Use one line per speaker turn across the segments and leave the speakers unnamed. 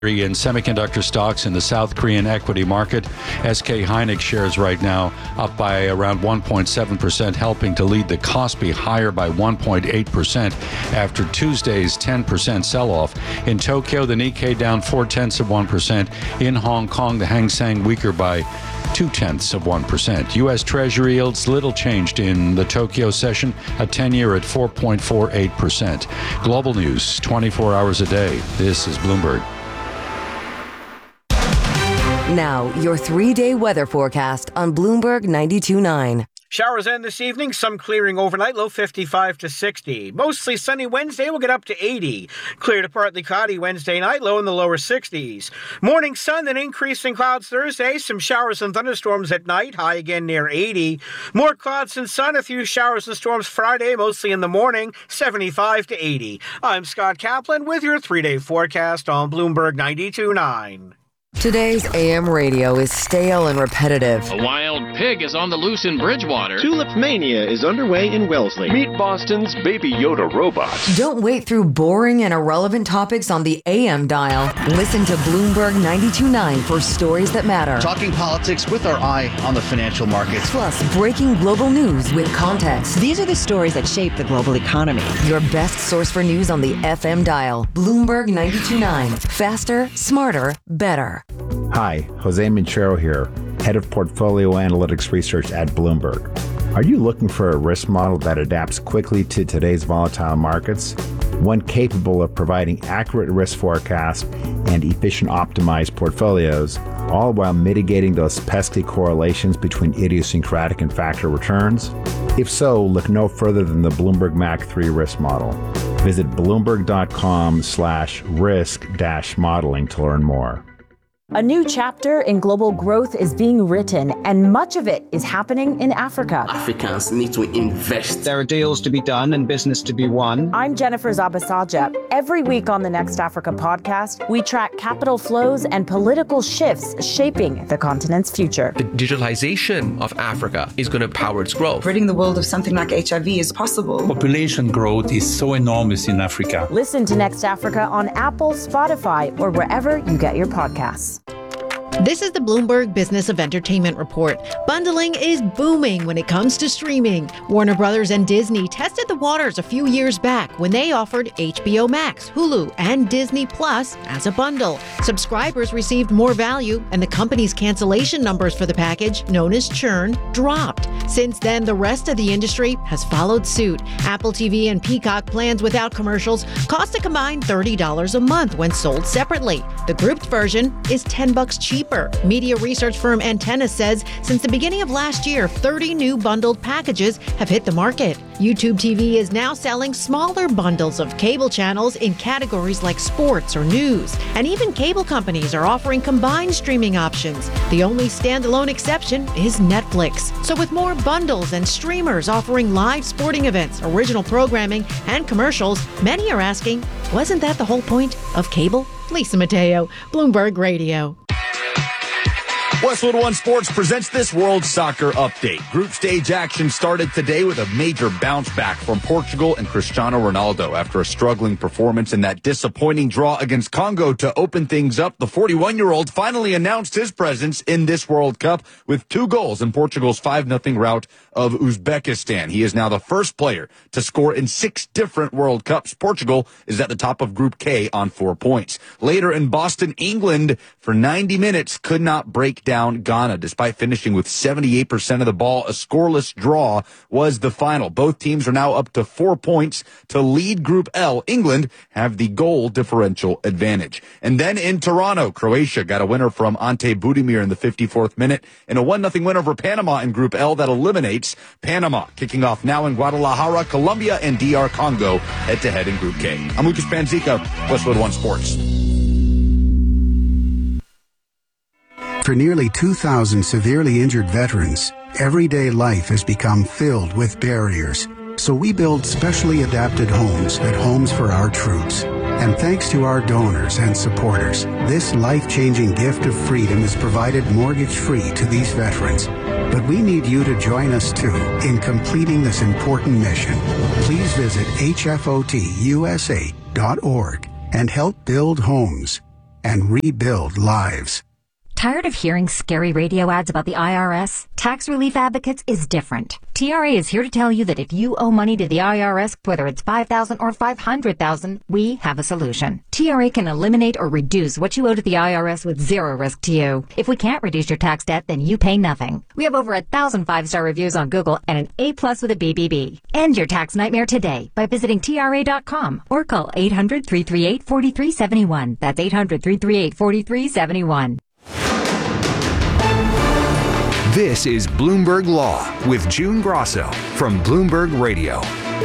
In semiconductor stocks in the South Korean equity market, SK Hynix shares right now up by around 1.7%, helping to lead the Kospi higher by 1.8% after Tuesday's 10% sell-off. In Tokyo, the Nikkei down 0.4%. In Hong Kong, the Hang Seng weaker by 0.2%. U.S. Treasury yields little changed in the Tokyo session, a 10-year at 4.48%. Global news 24 hours a day. This is Bloomberg.
Now, your 3-day weather forecast on Bloomberg 92.9.
Showers end this evening, some clearing overnight, low 55 to 60. Mostly sunny Wednesday, we'll get up to 80. Clear to partly cloudy Wednesday night, low in the lower 60s. Morning sun, then increasing clouds Thursday. Some showers and thunderstorms at night, high again near 80. More clouds and sun, a few showers and storms Friday, mostly in the morning, 75 to 80. I'm Scott Kaplan with your 3-day forecast on Bloomberg 92.9.
Today's AM radio is stale and repetitive.
A wild pig is on the loose in Bridgewater.
Tulip Mania is underway in Wellesley.
Meet Boston's Baby Yoda robot.
Don't wait through boring and irrelevant topics on the AM dial. Listen to Bloomberg 92.9 for stories that matter.
Talking politics with our eye on the financial markets.
Plus, breaking global news with context.
These are the stories that shape the global economy.
Your best source for news on the FM dial. Bloomberg 92.9. Faster, smarter, better.
Hi, Jose Minchero here, Head of Portfolio Analytics Research at Bloomberg. Are you looking for a risk model that adapts quickly to today's volatile markets? One capable of providing accurate risk forecasts and efficient optimized portfolios, all while mitigating those pesky correlations between idiosyncratic and factor returns? If so, look no further than the Bloomberg MAC 3 risk model. Visit bloomberg.com/risk-modeling to learn more.
A new chapter in global growth is being written, and much of it is happening in Africa.
Africans need to invest.
There are deals to be done and business to be won.
I'm Jennifer Zabasaja. Every week on the Next Africa podcast, we track capital flows and political shifts shaping the continent's future.
The digitalization of Africa is going to power its growth.
Ridding the world of something like HIV is possible.
Population growth is so enormous in Africa.
Listen to Next Africa on Apple, Spotify, or wherever you get your podcasts.
This is the Bloomberg Business of Entertainment Report. Bundling is booming when it comes to streaming. Warner Brothers and Disney tested the waters a few years back when they offered HBO Max, Hulu, and Disney Plus as a bundle. Subscribers received more value, and the company's cancellation numbers for the package, known as churn, dropped. Since then, the rest of the industry has followed suit. Apple TV and Peacock plans without commercials cost a combined $30 a month when sold separately. The grouped version is $10 cheaper. Media research firm Antenna says since the beginning of last year, 30 new bundled packages have hit the market. YouTube TV is now selling smaller bundles of cable channels in categories like sports or news. And even cable companies are offering combined streaming options. The only standalone exception is Netflix. So with more bundles and streamers offering live sporting events, original programming, and commercials, many are asking, wasn't that the whole point of cable? Lisa Mateo, Bloomberg Radio.
Westwood One Sports presents this World Soccer Update. Group stage action started today with a major bounce back from Portugal and Cristiano Ronaldo. After a struggling performance in that disappointing draw against Congo to open things up, the 41-year-old finally announced his presence in this World Cup with 2 goals in Portugal's 5-0 rout of Uzbekistan. He is now the first player to score in 6 different World Cups. Portugal is at the top of Group K on 4 points. Later in Boston, England, for 90 minutes, could not break down Ghana. Despite finishing with 78% of the ball, a scoreless draw was the final. Both teams are now up to 4 points to lead Group L. England have the goal differential advantage. And then in Toronto, Croatia got a winner from Ante Budimir in the 54th minute and a 1-0 win over Panama in Group L that eliminates Panama. Kicking off now in Guadalajara, Colombia and DR Congo head-to-head in Group K. I'm Lucas Panzica, Westwood One Sports.
For nearly 2,000 severely injured veterans, everyday life has become filled with barriers. So we build specially adapted homes at Homes for Our Troops. And thanks to our donors and supporters, this life-changing gift of freedom is provided mortgage-free to these veterans. But we need you to join us, too, in completing this important mission. Please visit hfotusa.org and help build homes. and rebuild lives.
Tired of hearing scary radio ads about the IRS? Tax Relief Advocates is different. TRA is here to tell you that if you owe money to the IRS, whether it's $5,000 or $500,000, we have a solution. TRA can eliminate or reduce what you owe to the IRS with zero risk to you. If we can't reduce your tax debt, then you pay nothing. We have over 1,000 5-star reviews on Google and an A+ with a BBB. End your tax nightmare today by visiting TRA.com or call 800-338-4371. That's 800-338-4371.
This is Bloomberg Law with June Grosso from Bloomberg Radio.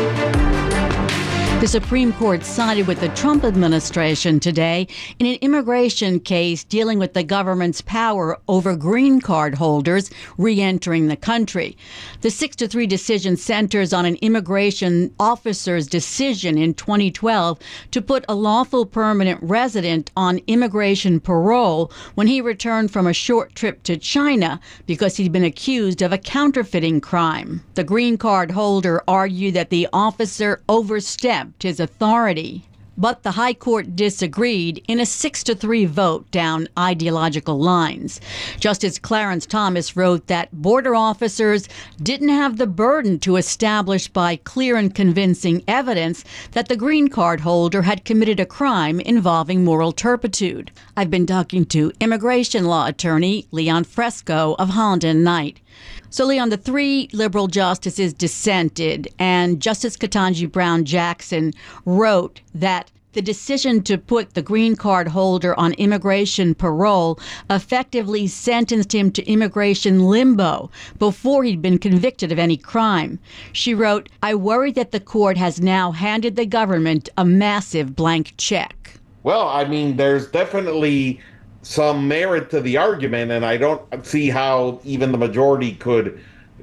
The Supreme Court sided with the Trump administration today in an immigration case dealing with the government's power over green card holders re-entering the country. The 6-3 decision centers on an immigration officer's decision in 2012 to put a lawful permanent resident on immigration parole when he returned from a short trip to China because he'd been accused of a counterfeiting crime. The green card holder argued that the officer overstepped his authority, but the High Court disagreed in a 6-3 vote down ideological lines. Justice Clarence Thomas wrote that border officers didn't have the burden to establish by clear and convincing evidence that the green card holder had committed a crime involving moral turpitude. I've been talking to immigration law attorney Leon Fresco of Holland and Knight. So, Leon, the 3 liberal justices dissented, and Justice Ketanji Brown Jackson wrote that the decision to put the green card holder on immigration parole effectively sentenced him to immigration limbo before he'd been convicted of any crime. She wrote, "I worry that the court has now handed the government a massive blank check."
Well, I mean, there's definitely some merit to the argument, and I don't see how even the majority could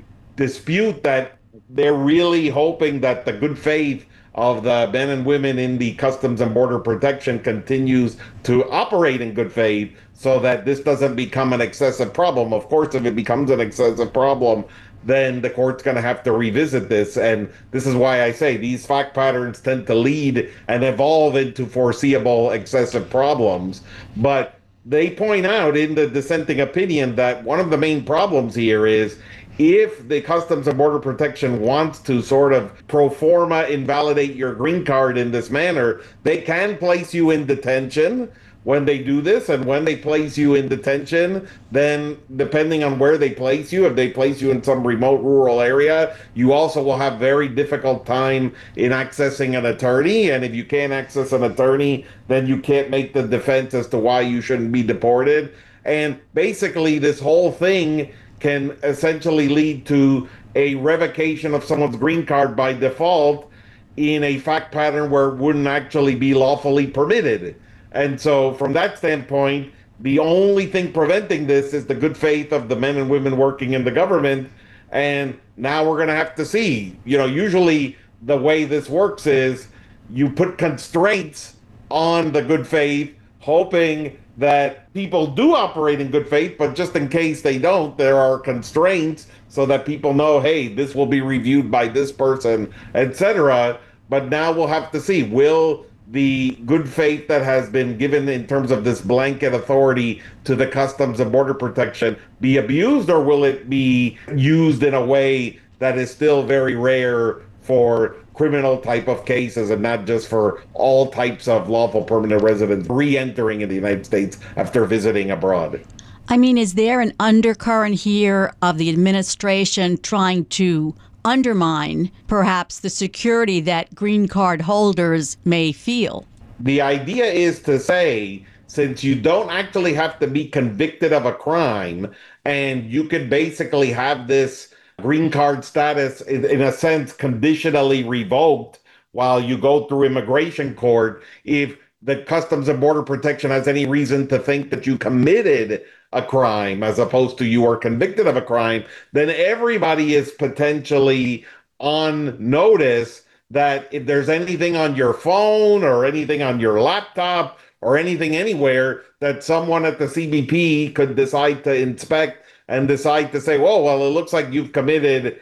dispute that they're really hoping that the good faith of the men and women in the Customs and Border Protection continues to operate in good faith so that this doesn't become an excessive problem. Of course, if it becomes an excessive problem, then the court's going to have to revisit this. And this is why I say these fact patterns tend to lead and evolve into foreseeable excessive problems. But they point out in the dissenting opinion that one of the main problems here is if the Customs and Border Protection wants to sort of pro forma invalidate your green card in this manner, they can place you in detention when they do this. And when they place you in detention, then depending on where they place you, if they place you in some remote rural area, you also will have very difficult time in accessing an attorney. And if you can't access an attorney, then you can't make the defense as to why you shouldn't be deported. And basically this whole thing can essentially lead to a revocation of someone's green card by default in a fact pattern where it wouldn't actually be lawfully permitted. And so from that standpoint, the only thing preventing this is the good faith of the men and women working in the government. And now we're going to have to see, usually the way this works is you put constraints on the good faith, hoping that people do operate in good faith, but just in case they don't, there are constraints so that people know, hey, this will be reviewed by this person, etc. But now we'll have to see, will the good faith that has been given in terms of this blanket authority to the Customs and Border Protection be abused, or will it be used in a way that is still very rare for criminal type of cases and not just for all types of lawful permanent residents re-entering in the United States after visiting abroad?
I mean, is there an undercurrent here of the administration trying to undermine perhaps the security that green card holders may feel?
The idea is to say, since you don't actually have to be convicted of a crime, and you can basically have this green card status, in a sense, conditionally revoked while you go through immigration court, if the Customs and Border Protection has any reason to think that you committed a crime as opposed to you are convicted of a crime, then everybody is potentially on notice that if there's anything on your phone or anything on your laptop or anything anywhere that someone at the CBP could decide to inspect and decide to say, well, it looks like you've committed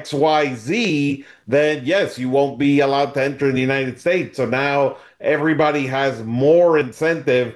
XYZ, then yes, you won't be allowed to enter the United States. So now everybody has more incentive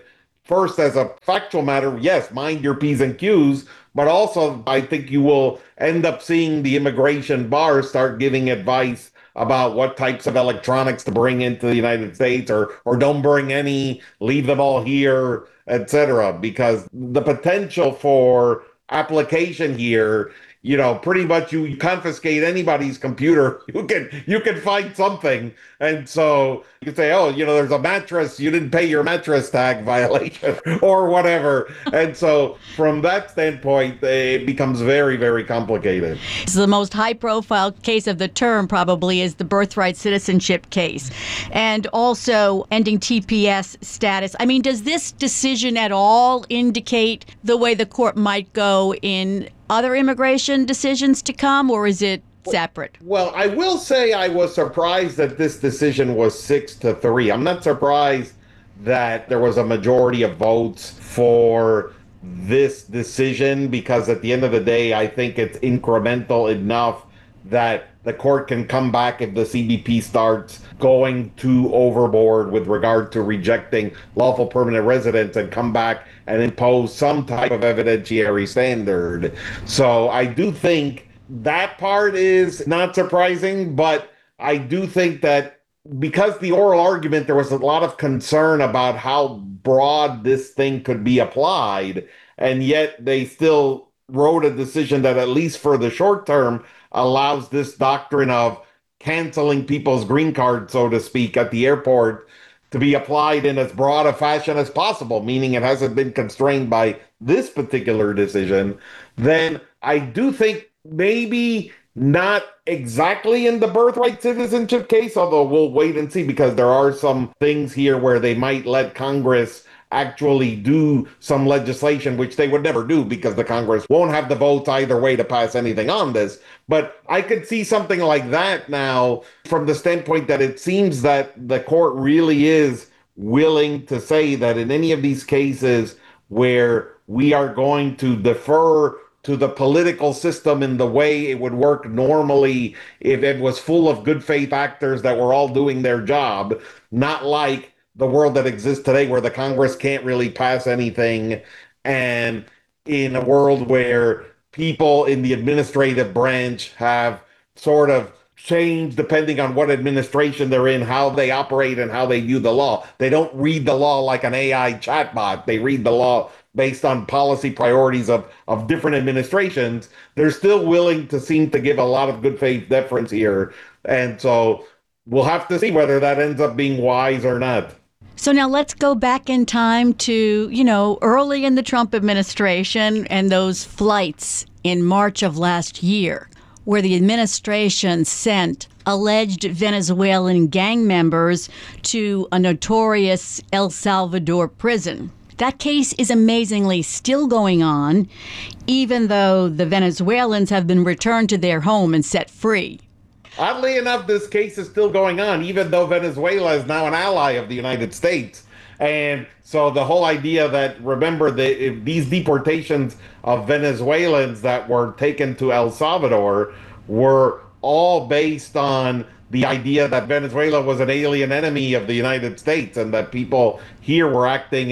first, as a factual matter, yes, mind your P's and Q's, but also I think you will end up seeing the immigration bar start giving advice about what types of electronics to bring into the United States, or don't bring any, leave them all here, etc. Because the potential for application here, you know, pretty much you confiscate anybody's computer, you can find something. And so you can say, oh, you know, there's a mattress, you didn't pay your mattress tag violation or whatever. And so from that standpoint, it becomes very, very complicated.
So the most high profile case of the term probably is the birthright citizenship case, and also ending TPS status. I mean, does this decision at all indicate the way the court might go in other immigration decisions to come, or is it separate?
Well, I will say I was surprised that this decision was 6-3. I'm not surprised that there was a majority of votes for this decision, because at the end of the day, I think it's incremental enough that the court can come back if the CBP starts going too overboard with regard to rejecting lawful permanent residents, and come back and impose some type of evidentiary standard. So I do think that part is not surprising, but I do think that because the oral argument, there was a lot of concern about how broad this thing could be applied, and yet they still wrote a decision that, at least for the short term, allows this doctrine of canceling people's green card, so to speak, at the airport to be applied in as broad a fashion as possible, meaning it hasn't been constrained by this particular decision. Then I do think maybe not exactly in the birthright citizenship case, although we'll wait and see, because there are some things here where they might let Congress actually do some legislation, which they would never do because the Congress won't have the votes either way to pass anything on this. But I could see something like that now, from the standpoint that it seems that the court really is willing to say that in any of these cases where we are going to defer to the political system in the way it would work normally if it was full of good faith actors that were all doing their job, not like the world that exists today where the Congress can't really pass anything, and in a world where people in the administrative branch have sort of changed depending on what administration they're in, how they operate and how they view the law. They don't read the law like an AI chatbot. They read the law based on policy priorities of different administrations. They're still willing to seem to give a lot of good faith deference here. And so we'll have to see whether that ends up being wise or not.
So now let's go back in time to, early in the Trump administration and those flights in March of last year, where the administration sent alleged Venezuelan gang members to a notorious El Salvador prison. That case is amazingly still going on, even though the Venezuelans have been returned to their home and set free.
Oddly enough, this case is still going on, even though Venezuela is now an ally of the United States. And so the whole idea that, remember, these deportations of Venezuelans that were taken to El Salvador were all based on the idea that Venezuela was an alien enemy of the United States, and that people here were acting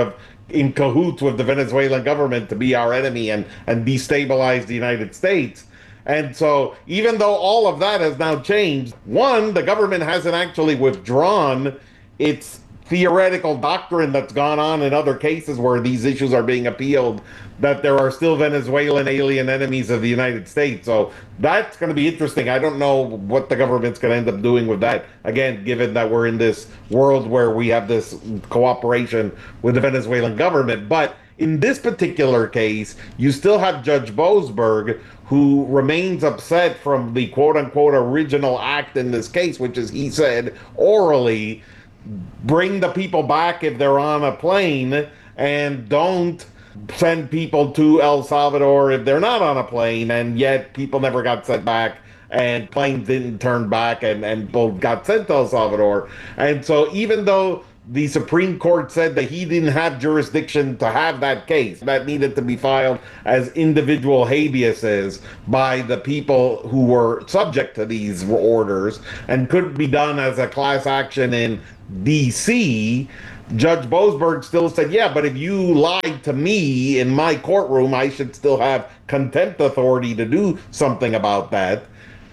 in cahoots with the Venezuelan government to be our enemy and destabilize the United States. And so even though all of that has now changed, one, the government hasn't actually withdrawn its theoretical doctrine that's gone on in other cases where these issues are being appealed, that there are still Venezuelan alien enemies of the United States. So that's going to be interesting. I don't know what the government's going to end up doing with that, again, given that we're in this world where we have this cooperation with the Venezuelan government. But in this particular case, you still have Judge Boasberg, who remains upset from the quote-unquote original act in this case, which is, he said orally, bring the people back if they're on a plane, and don't send people to El Salvador if they're not on a plane. And yet people never got sent back, and planes didn't turn back, and people got sent to El Salvador. And so even though the Supreme Court said that he didn't have jurisdiction to have that case, that needed to be filed as individual habeases by the people who were subject to these orders, and couldn't be done as a class action in D.C., Judge Boasberg still said, yeah, but if you lied to me in my courtroom, I should still have contempt authority to do something about that.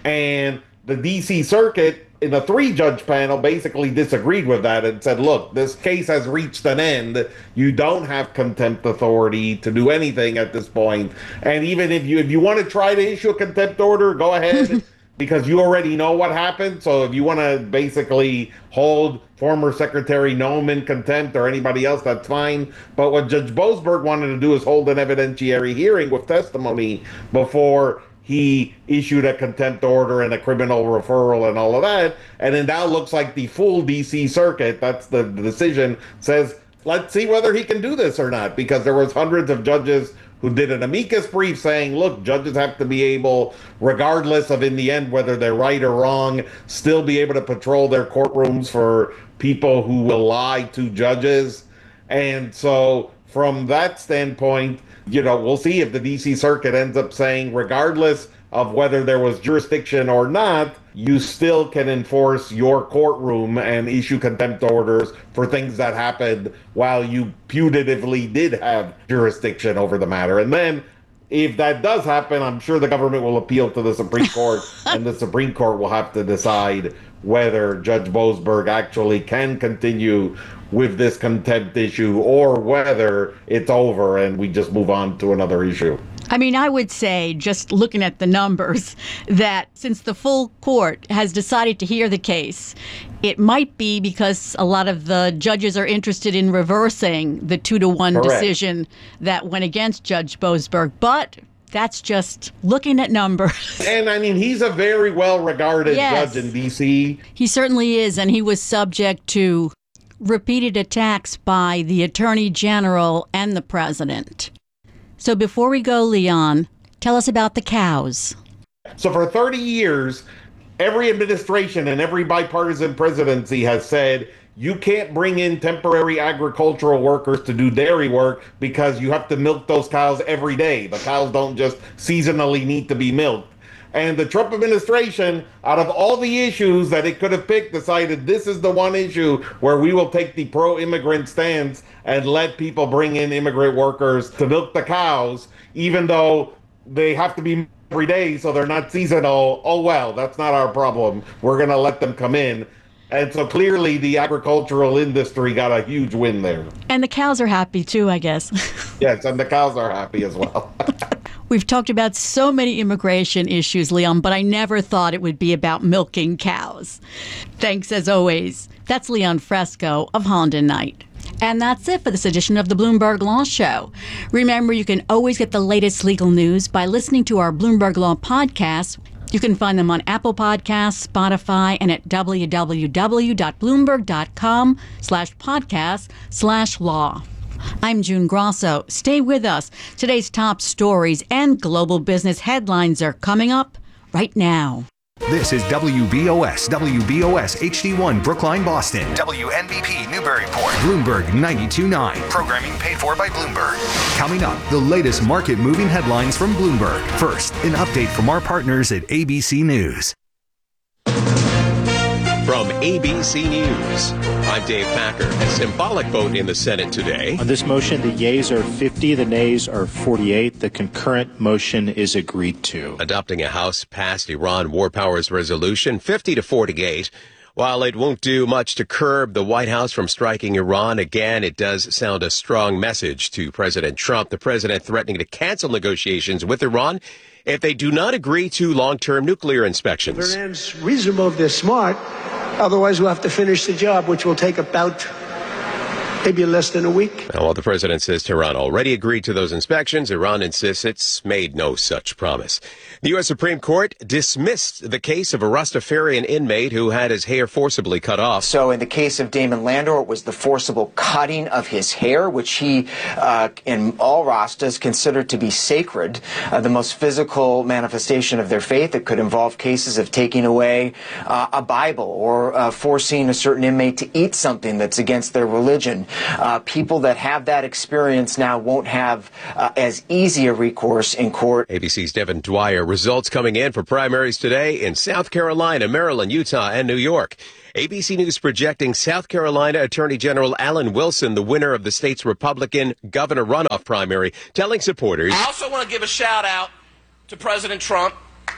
And the D.C. Circuit, in a 3-judge panel, basically disagreed with that and said, look, this case has reached an end. You don't have contempt authority to do anything at this point. And even if you want to try to issue a contempt order, go ahead, because you already know what happened. So if you want to basically hold former Secretary Noem in contempt or anybody else, that's fine. But what Judge Boasberg wanted to do is hold an evidentiary hearing with testimony before he issued a contempt order and a criminal referral and all of that. And it now looks like the full D.C. Circuit, that's the decision, says, let's see whether he can do this or not, because there was hundreds of judges who did an amicus brief saying, look, judges have to be able, regardless of in the end whether they're right or wrong, still be able to patrol their courtrooms for people who will lie to judges. And so from that standpoint, we'll see if the D.C. Circuit ends up saying, regardless of whether there was jurisdiction or not, you still can enforce your courtroom and issue contempt orders for things that happened while you putatively did have jurisdiction over the matter. And then if that does happen, I'm sure the government will appeal to the Supreme Court, and the Supreme Court will have to decide whether Judge Boasberg actually can continue with this contempt issue or whether it's over and we just move on to another issue.
I mean, I would say, just looking at the numbers, that since the full court has decided to hear the case, it might be because a lot of the judges are interested in reversing the 2-1 decision that went against Judge Boasberg. But that's just looking at numbers.
And I mean, he's a very well-regarded judge in D.C.
He certainly is, and he was subject to repeated attacks by the Attorney General and the President. So before we go, Leon, tell us about the cows.
So for 30 years, every administration and every bipartisan presidency has said, you can't bring in temporary agricultural workers to do dairy work because you have to milk those cows every day. The cows don't just seasonally need to be milked. And the Trump administration, out of all the issues that it could have picked, decided this is the one issue where we will take the pro-immigrant stance and let people bring in immigrant workers to milk the cows, even though they have to be every day, so they're not seasonal. Oh, well, that's not our problem. We're going to let them come in. And so clearly the agricultural industry got a huge win there.
And the cows are happy too, I guess.
Yes, and the cows are happy as well.
We've talked about so many immigration issues, Leon, but I never thought it would be about milking cows. Thanks as always. That's Leon Fresco of Honda Knight. And that's it for this edition of the Bloomberg Law Show. Remember, you can always get the latest legal news by listening to our Bloomberg Law podcasts. You can find them on Apple Podcasts, Spotify, and at www.bloomberg.com/podcast/law. I'm June Grosso. Stay with us. Today's top stories and global business headlines are coming up right now.
This is WBOS HD1 Brookline, Boston. WNBP Newburyport. Bloomberg 92.9. Programming paid for by Bloomberg. Coming up, the latest market-moving headlines from Bloomberg. First, an update from our partners at ABC News.
From ABC News, I'm Dave Packer. A symbolic vote in the Senate today.
On this motion, the yeas are 50, the nays are 48. The concurrent motion is agreed to.
Adopting a House-passed Iran War Powers Resolution, 50-48. While it won't do much to curb the White House from striking Iran again, it does sound a strong message to President Trump. The president threatening to cancel negotiations with Iran if they do not agree to long-term nuclear inspections.
Iran's reasonable if they're smart. Otherwise, we'll have to finish the job, which will take about maybe less than a week.
Now, while the president says Tehran already agreed to those inspections, Iran insists it's made no such promise. The U.S. Supreme Court dismissed the case of a Rastafarian inmate who had his hair forcibly cut off.
So in the case of Damon Landor, it was the forcible cutting of his hair, which he, in all Rastas, considered to be sacred, the most physical manifestation of their faith. It could involve cases of taking away a Bible or forcing a certain inmate to eat something that's against their religion. people that have that experience now won't have as easy a recourse in court.
ABC's Devin Dwyer. Results coming in for primaries today in South Carolina, Maryland, Utah, and New York. ABC News projecting South Carolina Attorney General Alan Wilson the winner of the state's Republican governor runoff primary, telling supporters,
I also want to give a shout out to President Trump.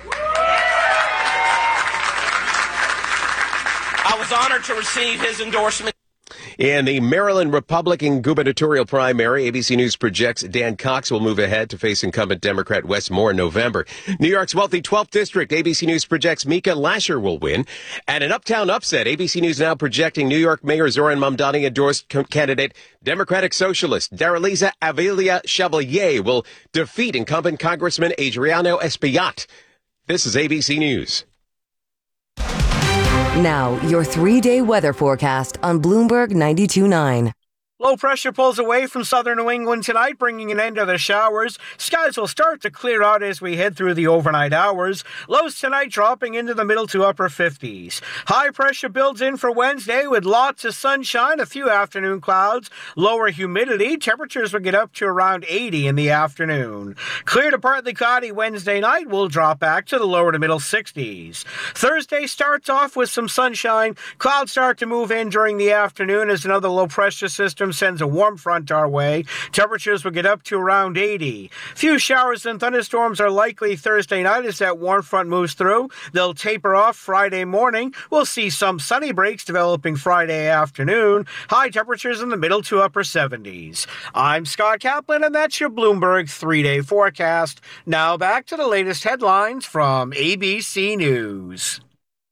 I was honored to receive his endorsement.
In the Maryland Republican gubernatorial primary, ABC News projects Dan Cox will move ahead to face incumbent Democrat Wes Moore in November. New York's wealthy 12th district, ABC News projects Mika Lasher will win. And an uptown upset, ABC News now projecting New York Mayor Zoran Mamdani endorsed candidate Democratic Socialist Daraliza Avila Chevalier will defeat incumbent Congressman Adriano Espaillat. This is ABC News.
Now, your 3-day weather forecast on Bloomberg 92.9.
Low pressure pulls away from southern New England tonight, bringing an end to the showers. Skies will start to clear out as we head through the overnight hours. Lows tonight dropping into the middle to upper 50s. High pressure builds in for Wednesday with lots of sunshine, a few afternoon clouds, lower humidity. Temperatures will get up to around 80 in the afternoon. Clear to partly cloudy Wednesday night will drop back to the lower to middle 60s. Thursday starts off with some sunshine. Clouds start to move in during the afternoon as another low pressure system sends a warm front our way. Temperatures will get up to around 80. Few showers and thunderstorms are likely Thursday night as that warm front moves through. They'll taper off Friday morning. We'll see some sunny breaks developing Friday afternoon. High temperatures in the middle to upper 70s. I'm Scott Kaplan, and that's your Bloomberg 3-day forecast. Now back to the latest headlines from ABC News.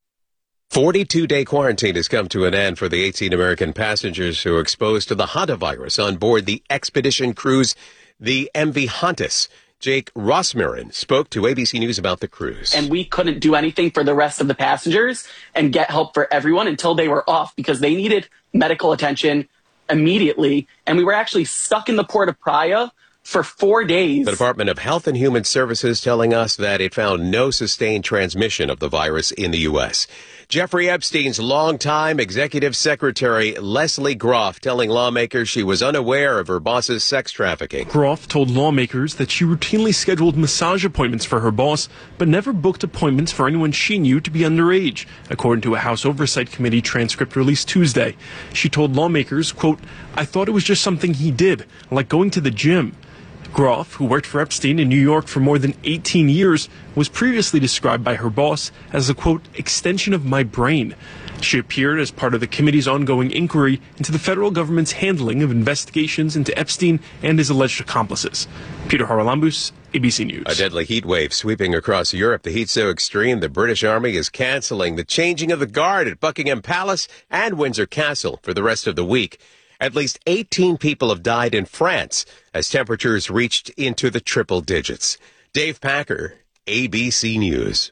42-day quarantine has come to an end for the 18 American passengers who were exposed to the hantavirus on board the expedition cruise, the MV Hontus. Jake Rossmarin spoke to ABC News about the cruise.
And we couldn't do anything for the rest of the passengers and get help for everyone until they were off because they needed medical attention immediately. And we were actually stuck in the port of Praia for 4 days.
The Department of Health and Human Services telling us that it found no sustained transmission of the virus in the U.S. Jeffrey Epstein's longtime executive secretary, Leslie Groff, telling lawmakers she was unaware of her boss's sex trafficking.
Groff told lawmakers that she routinely scheduled massage appointments for her boss, but never booked appointments for anyone she knew to be underage, according to a House Oversight Committee transcript released Tuesday. She told lawmakers, quote, I thought it was just something he did, like going to the gym. Groff, who worked for Epstein in New York for more than 18 years, was previously described by her boss as a, quote, extension of my brain. She appeared as part of the committee's ongoing inquiry into the federal government's handling of investigations into Epstein and his alleged accomplices. Peter Haralambous, ABC News.
A deadly heat wave sweeping across Europe. The heat so extreme, the British Army is canceling the changing of the guard at Buckingham Palace and Windsor Castle for the rest of the week. At least 18 people have died in France as temperatures reached into the triple digits. Dave Packer, ABC News.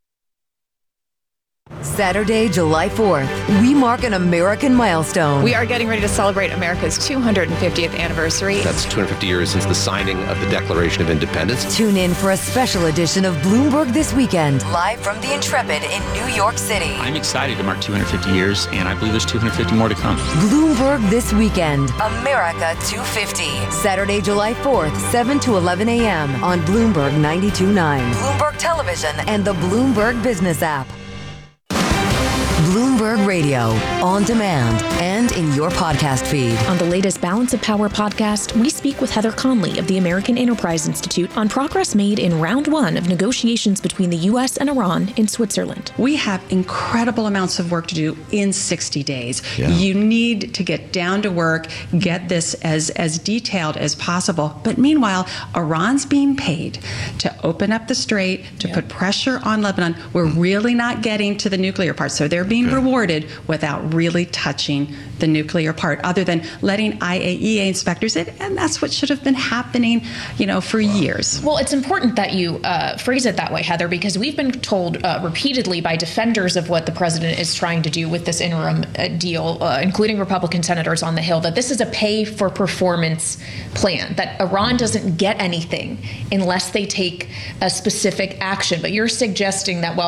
Saturday, July 4th, we mark an American milestone.
We are getting ready to celebrate America's 250th anniversary.
That's 250 years since the signing of the Declaration of Independence.
Tune in for a special edition of Bloomberg This Weekend, live from the Intrepid in New York City.
I'm excited to mark 250 years, and I believe there's 250 more to come.
Bloomberg This Weekend, America 250. Saturday, July 4th, 7 to 11 a.m. on Bloomberg 92.9, Bloomberg Television, and the Bloomberg Business app. Bloomberg Radio, on demand, and in your podcast feed.
On the latest Balance of Power podcast, we speak with Heather Conley of the American Enterprise Institute on progress made in round one of negotiations between the U.S. and Iran in Switzerland.
We have incredible amounts of work to do in 60 days. Yeah. You need to get down to work, get this as detailed as possible. But meanwhile, Iran's being paid to open up the strait, to put pressure on Lebanon. We're really not getting to the nuclear part. So they're being rewarded without really touching the nuclear part, other than letting IAEA inspectors in, and that's what should have been happening, for years.
Well, it's important that you phrase it that way, Heather, because we've been told repeatedly by defenders of what the president is trying to do with this interim deal, including Republican senators on the Hill, that this is a pay-for-performance plan, that Iran doesn't get anything unless they take a specific action. But you're suggesting that, well,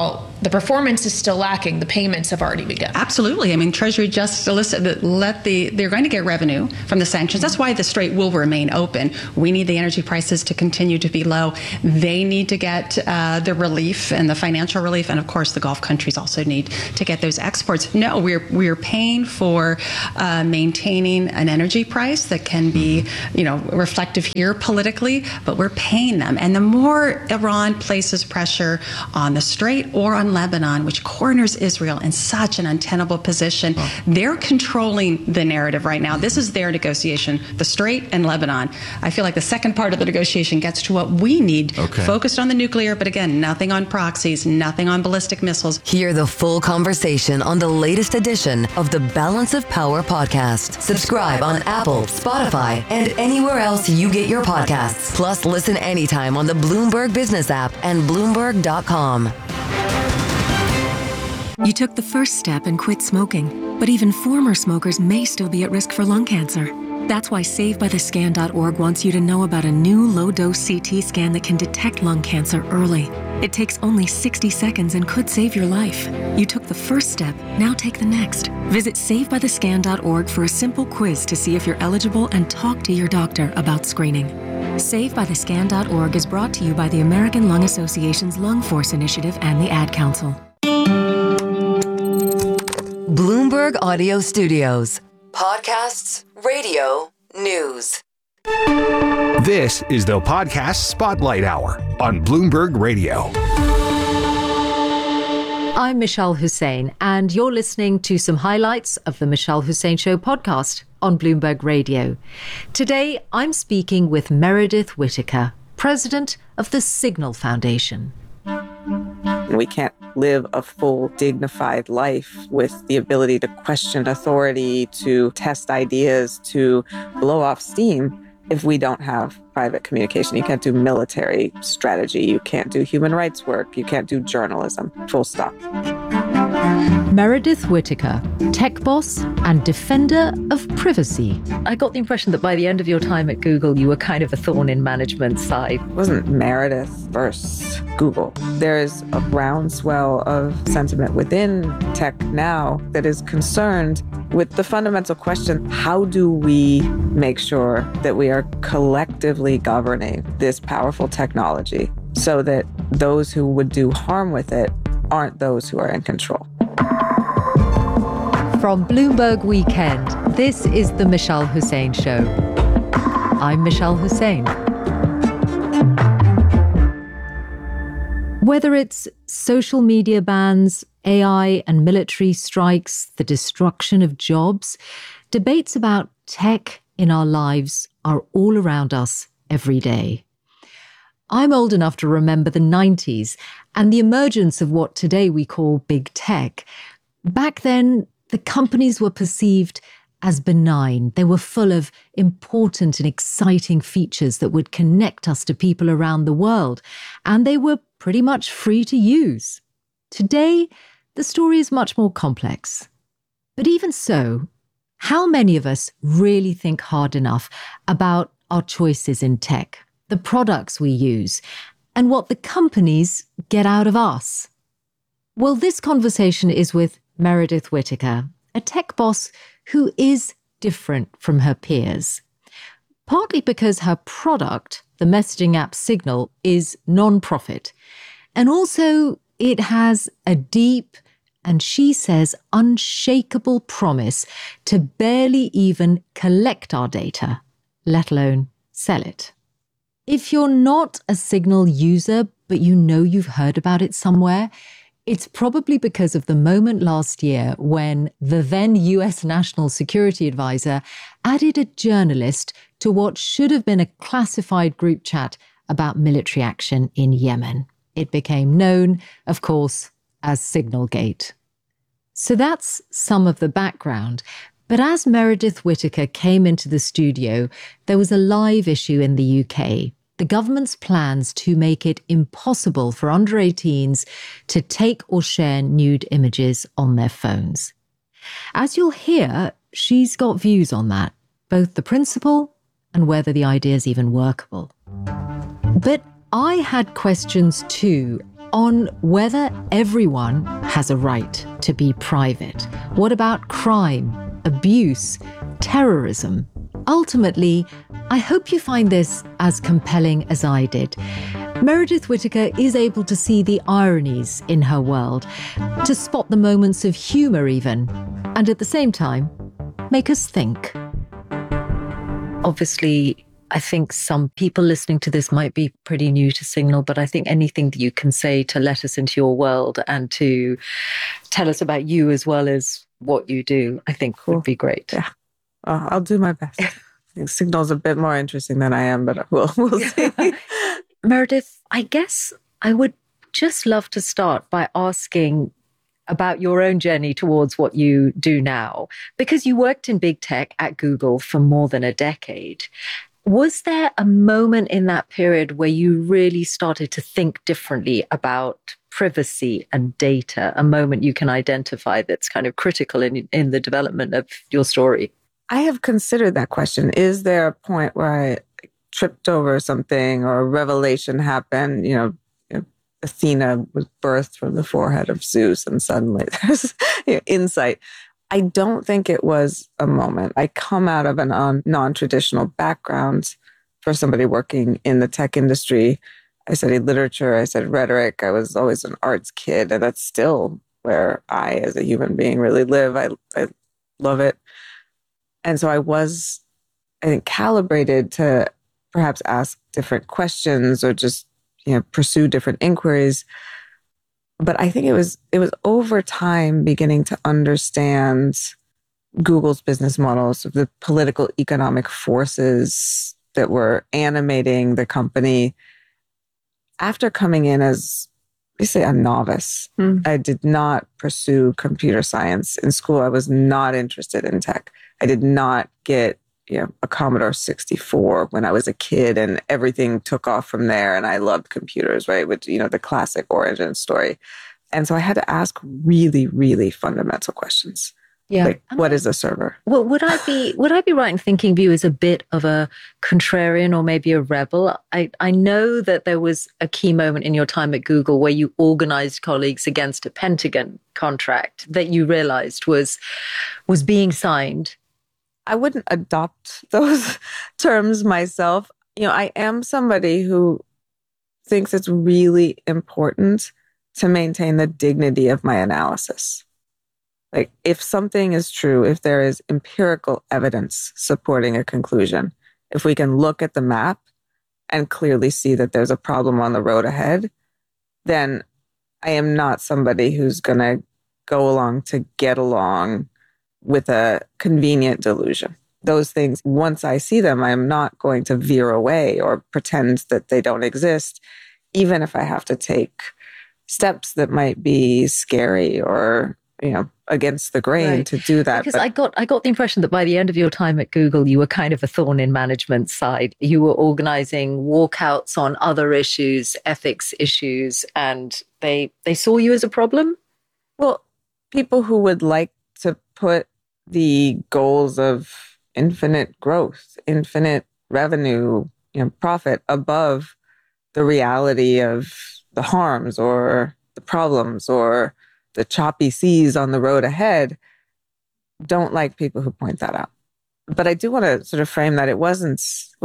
the performance is still lacking. The payments have already begun.
Absolutely. I mean, Treasury just solicited they're going to get revenue from the sanctions. That's why the Strait will remain open. We need the energy prices to continue to be low. They need to get the relief and the financial relief, and of course, the Gulf countries also need to get those exports. No, we're paying for maintaining an energy price that can be, reflective here politically, but we're paying them. And the more Iran places pressure on the Strait or on Lebanon, which corners Israel in such an untenable position, they're controlling the narrative right now. This is their negotiation, the Strait and Lebanon. I feel like the second part of the negotiation gets to what we need, focused on the nuclear, but again, nothing on proxies, nothing on ballistic missiles.
Hear the full conversation on the latest edition of the Balance of Power podcast. Subscribe on Apple, Spotify, and anywhere else you get your podcasts. Plus, listen anytime on the Bloomberg Business app and Bloomberg.com.
You took the first step and quit smoking, but even former smokers may still be at risk for lung cancer. That's why SaveByTheScan.org wants you to know about a new low-dose CT scan that can detect lung cancer early. It takes only 60 seconds and could save your life. You took the first step, now take the next. Visit SaveByTheScan.org for a simple quiz to see if you're eligible and talk to your doctor about screening. SaveByTheScan.org is brought to you by the American Lung Association's Lung Force Initiative and the Ad Council.
Bloomberg Audio Studios. Podcasts, radio, news.
This is the Podcast Spotlight Hour on Bloomberg Radio.
I'm Michelle Hussein, and you're listening to some highlights of the Michelle Hussein Show podcast on Bloomberg Radio. Today, I'm speaking with Meredith Whittaker, president of the Signal Foundation.
We can't live a full, dignified life with the ability to question authority, to test ideas, to blow off steam if we don't have private communication. You can't do military strategy. You can't do human rights work. You can't do journalism. Full stop.
Meredith Whittaker, tech boss and defender of privacy. I got the impression that by the end of your time at Google, you were kind of a thorn in management's side.
It wasn't Meredith versus Google. There is a groundswell of sentiment within tech now that is concerned with the fundamental question, how do we make sure that we are collectively governing this powerful technology so that those who would do harm with it aren't those who are in control?
From Bloomberg Weekend, this is the Michelle Hussein Show. I'm Michelle Hussein. Whether it's social media bans, AI and military strikes, the destruction of jobs, debates about tech in our lives are all around us every day. I'm old enough to remember the 90s and the emergence of what today we call big tech. Back then, the companies were perceived as benign. They were full of important and exciting features that would connect us to people around the world, and they were pretty much free to use. Today, the story is much more complex. But even so, how many of us really think hard enough about our choices in tech, the products we use, and what the companies get out of us? Well, this conversation is with Meredith Whittaker, a tech boss who is different from her peers. Partly because her product, the messaging app Signal, is non-profit. And also it has a deep and, she says, unshakable promise to barely even collect our data, let alone sell it. If you're not a Signal user, but you know you've heard about it somewhere, it's probably because of the moment last year when the then US National Security Advisor added a journalist to what should have been a classified group chat about military action in Yemen. It became known, of course, as Signalgate. So that's some of the background. But as Meredith Whittaker came into the studio, there was a live issue in the UK. The government's plans to make it impossible for under 18s to take or share nude images on their phones. As you'll hear, she's got views on that, both the principle and whether the idea is even workable. But I had questions too, on whether everyone has a right to be private. What about crime, abuse, terrorism? Ultimately, I hope you find this as compelling as I did. Meredith Whittaker is able to see the ironies in her world, to spot the moments of humour even, and at the same time, make us think. Obviously, I think some people listening to this might be pretty new to Signal, but I think anything that you can say to let us into your world and to tell us about you as well as what you do, I think would be great.
Yeah. Well, I'll do my best. I think Signal's a bit more interesting than I am, but we'll see.
Meredith, I guess I would just love to start by asking about your own journey towards what you do now, because you worked in big tech at Google for more than a decade. Was there a moment in that period where you really started to think differently about privacy and data, a moment you can identify that's kind of critical in the development of your story?
I have considered that question. Is there a point where I tripped over something or a revelation happened? Athena was birthed from the forehead of Zeus and suddenly there's insight. I don't think it was a moment. I come out of a non-traditional background for somebody working in the tech industry. I studied literature, I studied rhetoric. I was always an arts kid, and that's still where I, as a human being, really live. I love it. And so I was, I think, calibrated to perhaps ask different questions or just, pursue different inquiries. But I think it was over time beginning to understand Google's business models, the political economic forces that were animating the company. After coming in as, we say, a novice, I did not pursue computer science. In school, I was not interested in tech. I did not get a Commodore 64 when I was a kid, and everything took off from there. And I loved computers, right? Which, the classic origin story. And so I had to ask really, really fundamental questions.
Yeah.
Like, what is a server?
Well, would I be right in thinking of you as a bit of a contrarian or maybe a rebel? I know that there was a key moment in your time at Google where you organized colleagues against a Pentagon contract that you realized was being signed.
I wouldn't adopt those terms myself. I am somebody who thinks it's really important to maintain the dignity of my analysis. Like, if something is true, if there is empirical evidence supporting a conclusion, if we can look at the map and clearly see that there's a problem on the road ahead, then I am not somebody who's going to go along to get along with a convenient delusion. Those things, once I see them, I am not going to veer away or pretend that they don't exist, even if I have to take steps that might be scary or, against the grain to do that.
Because I got the impression that by the end of your time at Google, you were kind of a thorn in management's side. You were organizing walkouts on other issues, ethics issues, and they saw you as a problem?
Well, people who would like to put the goals of infinite growth, infinite revenue, profit above the reality of the harms or the problems or the choppy seas on the road ahead, don't like people who point that out. But I do want to sort of frame that it wasn't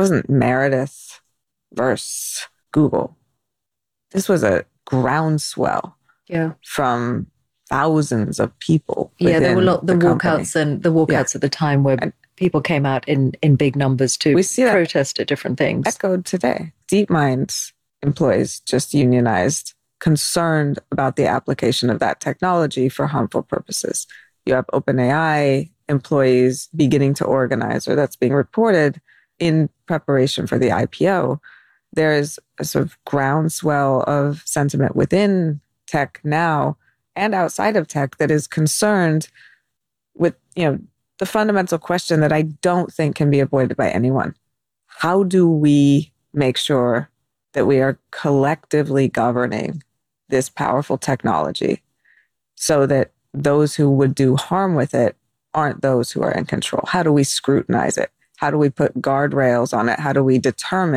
Meredith versus Google. This was a groundswell from thousands of people.
Yeah, there were the walkouts at the time where people came out in big numbers to protest at different things.
Echoed today. DeepMind employees just unionized, concerned about the application of that technology for harmful purposes. You have OpenAI employees beginning to organize, or that's being reported in preparation for the IPO. There is a sort of groundswell of sentiment within tech now and outside of tech that is concerned with, the fundamental question that I don't think can be avoided by anyone. How do we make sure that we are collectively governing this powerful technology so that those who would do harm with it aren't those who are in control? How do we scrutinize it? How do we put guardrails on it? How do we determine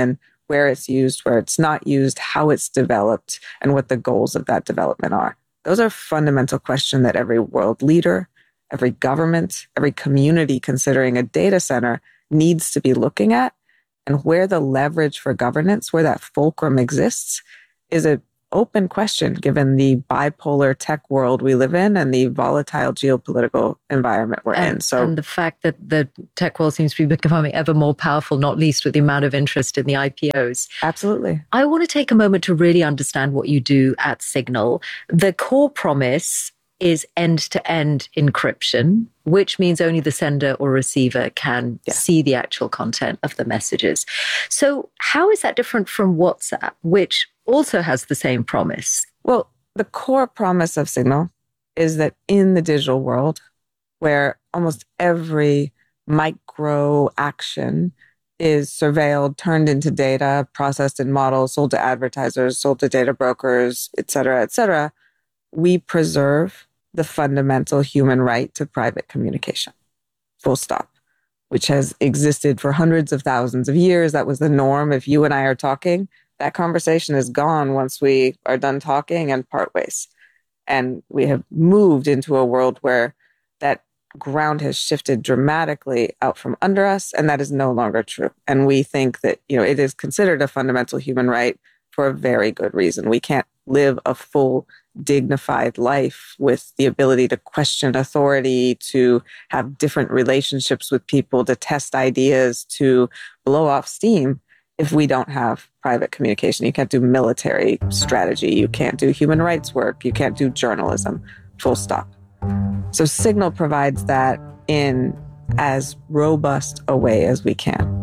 where it's used, where it's not used, how it's developed, and what the goals of that development are. Those are fundamental questions that every world leader, every government, every community considering a data center needs to be looking at. And where the leverage for governance, where that fulcrum exists, is an open question given the bipolar tech world we live in and the volatile geopolitical environment we're in.
And the fact that the tech world seems to be becoming ever more powerful, not least with the amount of interest in the IPOs.
Absolutely.
I want to take a moment to really understand what you do at Signal. The core promise is end-to-end encryption, which means only the sender or receiver can see the actual content of the messages. So how is that different from WhatsApp, which also has the same promise?
Well, the core promise of Signal is that in the digital world, where almost every micro action is surveilled, turned into data, processed in models, sold to advertisers, sold to data brokers, et cetera, we preserve the fundamental human right to private communication, full stop, which has existed for hundreds of thousands of years. That was the norm. If you and I are talking, that conversation is gone once we are done talking and part ways. And we have moved into a world where that ground has shifted dramatically out from under us, and that is no longer true. And we think that, it is considered a fundamental human right for a very good reason. We can't live a full, dignified life with the ability to question authority, to have different relationships with people, to test ideas, to blow off steam if we don't have private communication. You can't do military strategy. You can't do human rights work. You can't do journalism. Full stop. So Signal provides that in as robust a way as we can.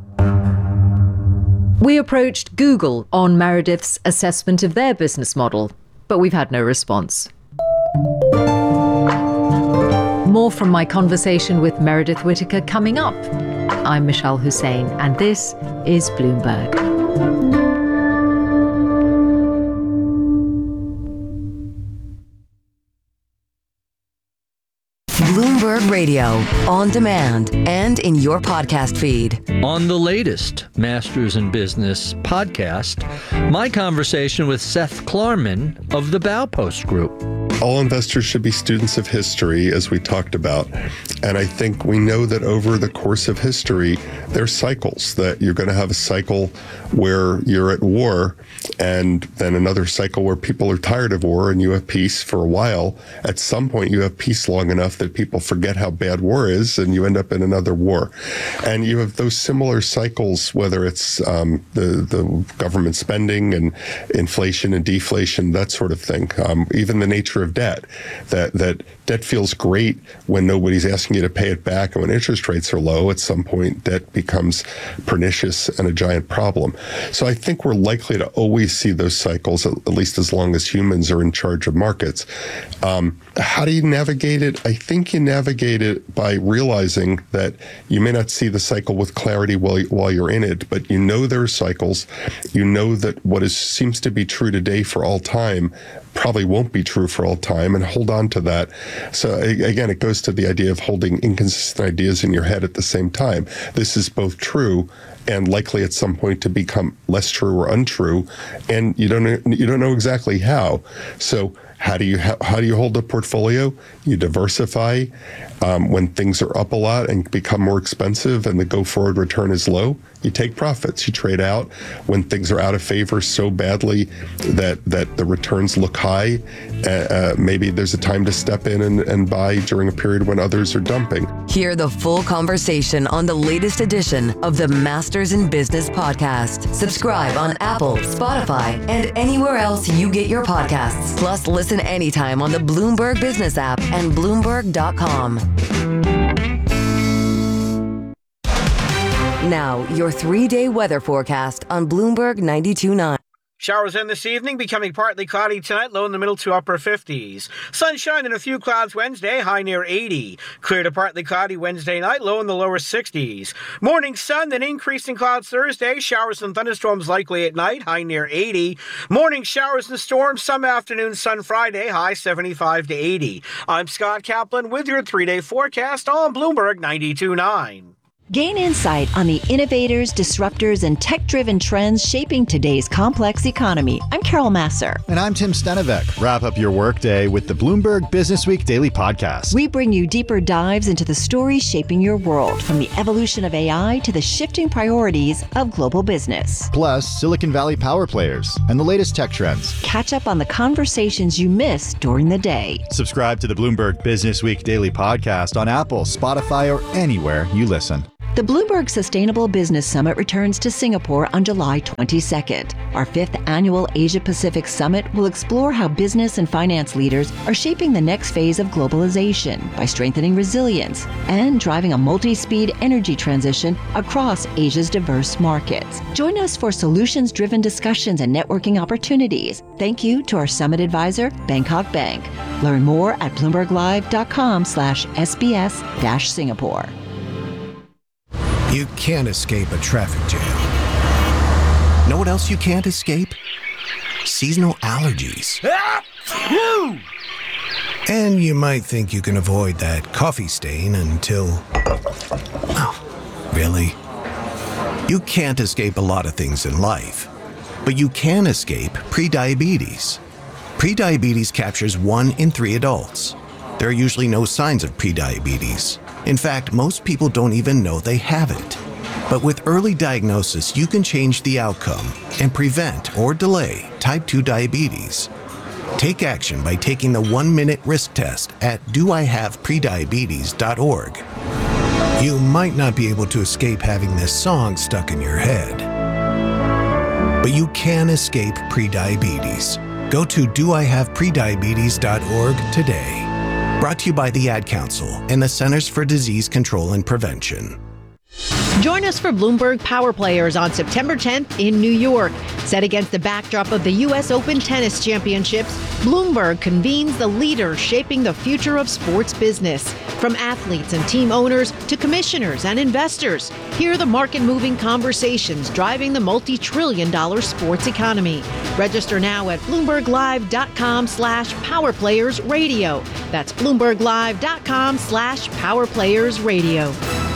We approached Google on Meredith's assessment of their business model, but we've had no response. More from my conversation with Meredith Whittaker coming up. I'm Michelle Hussein, and this is Bloomberg.
Bloomberg Radio, on demand and in your podcast feed.
On the latest Masters in Business podcast, my conversation with Seth Klarman of the Baupost Group.
All investors should be students of history, as we talked about. And I think we know that over the course of history, there's cycles, that you're going to have a cycle where you're at war, and then another cycle where people are tired of war and you have peace for a while. At some point, you have peace long enough that people forget how bad war is, and you end up in another war. And you have those similar cycles, whether it's the government spending and inflation and deflation, that sort of thing. Even the nature of debt, that debt feels great when nobody's asking you to pay it back, and when interest rates are low, at some point debt becomes pernicious and a giant problem. So I think we're likely to always see those cycles, at least as long as humans are in charge of markets. How do you navigate it? I think you navigate it by realizing that you may not see the cycle with clarity while you're in it, but you know there are cycles. You know that what seems to be true today for all time probably won't be true for all time, and hold on to that. So again, it goes to the idea of holding inconsistent ideas in your head at the same time. This is both true and likely at some point to become less true or untrue, and you don't know exactly how. So how do you hold a portfolio? You diversify. When things are up a lot and become more expensive and the go-forward return is low, you take profits. You trade out when things are out of favor so badly that the returns look high. Maybe there's a time to step in and buy during a period when others are dumping.
Hear the full conversation on the latest edition of the Masters in Business podcast. Subscribe on Apple, Spotify, and anywhere else you get your podcasts. Plus, listen anytime on the Bloomberg Business app and Bloomberg.com. Now, your 3-day weather forecast on Bloomberg 92.9.
Showers in this evening, becoming partly cloudy tonight, low in the middle to upper 50s. Sunshine and a few clouds Wednesday, high near 80. Clear to partly cloudy Wednesday night, low in the lower 60s. Morning sun, then increasing clouds Thursday. Showers and thunderstorms likely at night, high near 80. Morning showers and storms, some afternoon sun Friday, high 75 to 80. I'm Scott Kaplan with your 3-day forecast on Bloomberg 92.9.
Gain insight on the innovators, disruptors, and tech-driven trends shaping today's complex economy. I'm Carol Masser.
And I'm Tim Stenevec. Wrap up your workday with the Bloomberg Businessweek Daily Podcast.
We bring you deeper dives into the stories shaping your world, from the evolution of AI to the shifting priorities of global business.
Plus, Silicon Valley power players and the latest tech trends.
Catch up on the conversations you missed during the day.
Subscribe to the Bloomberg Businessweek Daily Podcast on Apple, Spotify, or anywhere you listen.
The Bloomberg Sustainable Business Summit returns to Singapore on July 22nd. Our 5th annual Asia-Pacific Summit will explore how business and finance leaders are shaping the next phase of globalization by strengthening resilience and driving a multi-speed energy transition across Asia's diverse markets. Join us for solutions-driven discussions and networking opportunities. Thank you to our summit advisor, Bangkok Bank. Learn more at bloomberglive.com/SBS-Singapore.
You can't escape a traffic jam. Know what else you can't escape? Seasonal allergies. And you might think you can avoid that coffee stain until... Oh, really? You can't escape a lot of things in life, but you can escape prediabetes. Prediabetes captures 1 in 3 adults. There are usually no signs of prediabetes. In fact, most people don't even know they have it. But with early diagnosis, you can change the outcome and prevent or delay type 2 diabetes. Take action by taking the 1-minute risk test at doihaveprediabetes.org. You might not be able to escape having this song stuck in your head, but you can escape prediabetes. Go to doihaveprediabetes.org today. Brought to you by the Ad Council and the Centers for Disease Control and Prevention.
Join us for Bloomberg Power Players on September 10th in New York. Set against the backdrop of the U.S. Open Tennis Championships, Bloomberg convenes the leaders shaping the future of sports business. From athletes and team owners to commissioners and investors, hear the market-moving conversations driving the multi-trillion-dollar sports economy. Register now at BloombergLive.com/PowerPlayersRadio. That's BloombergLive.com/PowerPlayersRadio.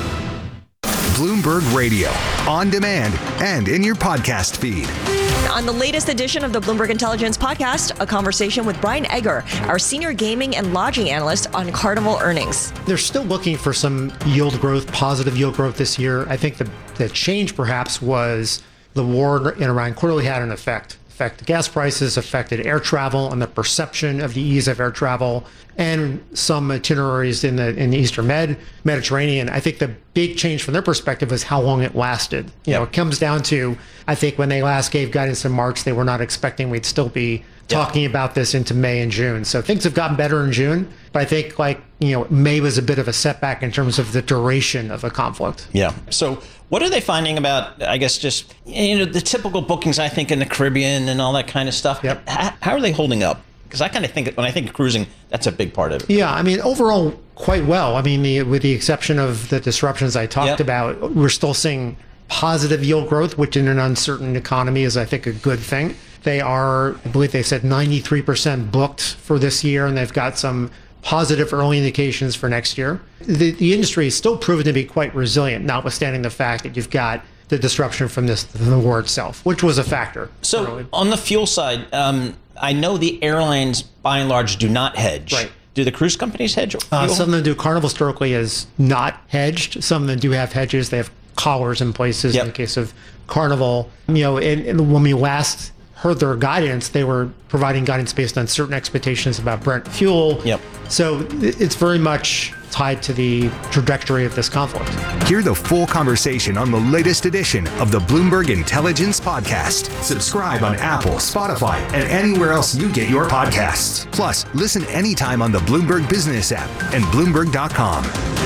Bloomberg Radio, on demand and in your podcast feed.
On the latest edition of the Bloomberg Intelligence Podcast, a conversation with Brian Egger, our senior gaming and lodging analyst on Carnival earnings.
They're still looking for some yield growth, positive yield growth this year. I think the change perhaps was the war in Iran clearly had an effect. Affected gas prices, affected air travel and the perception of the ease of air travel, and some itineraries in the Eastern Mediterranean. I think the big change from their perspective is how long it lasted. You know, it comes down to, I think when they last gave guidance in March, they were not expecting we'd still be talking about this into May and June. So things have gotten better in June, but I think May was a bit of a setback in terms of the duration of the conflict.
Yeah. So what are they finding about, I guess, just, the typical bookings, I think, in the Caribbean and all that kind of stuff? Yep. How are they holding up? Because I kind of think, when I think of cruising, that's a big part of it. Yeah,
overall, quite well. With the exception of the disruptions I talked about, we're still seeing positive yield growth, which in an uncertain economy is, I think, a good thing. They are, I believe they said 93% booked for this year, and they've got some positive early indications for next year. The industry is still proven to be quite resilient, notwithstanding the fact that you've got the disruption from the war itself, which was a factor.
So on the fuel side, I know the airlines, by and large, do not hedge. Right. Do the cruise companies hedge?
Some of them do. Carnival historically is not hedged. Some of them do have hedges. They have collars in places in the case of Carnival. And when we last heard their guidance, they were providing guidance based on certain expectations about Brent fuel. Yep. So it's very much tied to the trajectory of this conflict.
Hear the full conversation on the latest edition of the Bloomberg Intelligence Podcast. Subscribe on Apple, Spotify, and anywhere else you get your podcasts. Plus, listen anytime on the Bloomberg Business app and Bloomberg.com.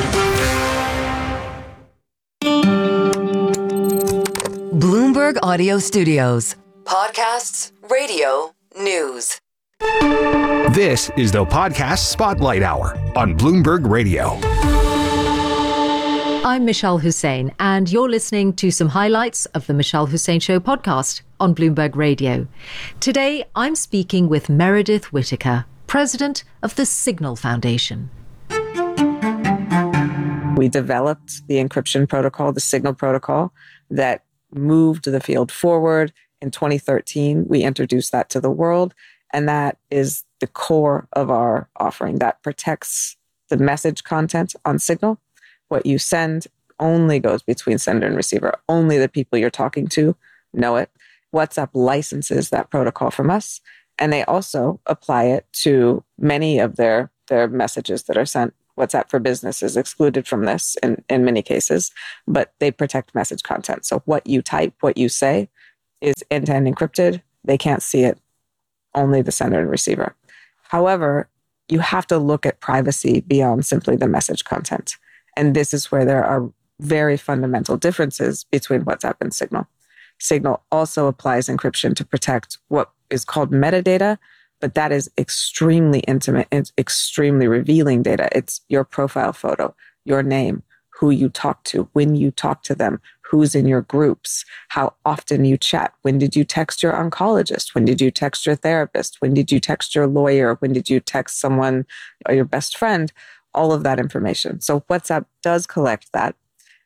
Bloomberg Audio Studios. Podcasts, radio, news.
This is the Podcast Spotlight Hour on Bloomberg Radio.
I'm Michelle Hussein, and you're listening to some highlights of the Michelle Hussein Show podcast on Bloomberg Radio. Today, I'm speaking with Meredith Whittaker, president of the Signal Foundation.
We developed the encryption protocol, the Signal protocol, that moved the field forward. In 2013, we introduced that to the world, and that is the core of our offering. That protects the message content on Signal. What you send only goes between sender and receiver. Only the people you're talking to know it. WhatsApp licenses that protocol from us, and they also apply it to many of their messages that are sent. WhatsApp for Business is excluded from this in many cases, but they protect message content. So what you type, what you say is end-to-end encrypted. They can't see it, only the sender and receiver. However, you have to look at privacy beyond simply the message content. And this is where there are very fundamental differences between WhatsApp and Signal. Signal also applies encryption to protect what is called metadata, but that is extremely intimate and extremely revealing data. It's your profile photo, your name, who you talk to, when you talk to them, who's in your groups, how often you chat, when did you text your oncologist, when did you text your therapist, when did you text your lawyer, when did you text someone or your best friend, all of that information. So WhatsApp does collect that.